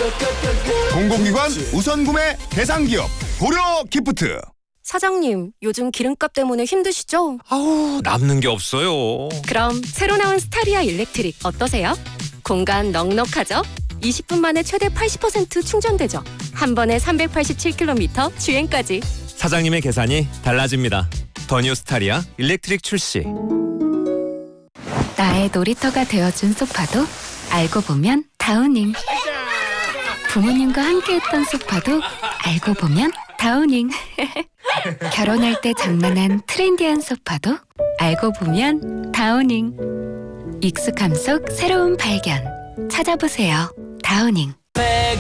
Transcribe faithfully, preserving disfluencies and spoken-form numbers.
공공기관 우선 구매 대상기업 고려 기프트. 사장님, 요즘 기름값 때문에 힘드시죠? 아우, 남는 게 없어요. 그럼 새로 나온 스타리아 일렉트릭 어떠세요? 공간 넉넉하죠? 이십 분 만에 최대 팔십 퍼센트 충전되죠? 한 번에 삼백팔십칠 킬로미터 주행까지. 사장님의 계산이 달라집니다. 더 뉴 스타리아 일렉트릭 출시. 나의 놀이터가 되어준 소파도 알고 보면 다우닝. 부모님과 함께했던 소파도 알고 보면 다우닝. 결혼할 때 장만한 트렌디한 소파도 알고 보면 다우닝. 익숙함 속 새로운 발견. 찾아보세요. 다우닝.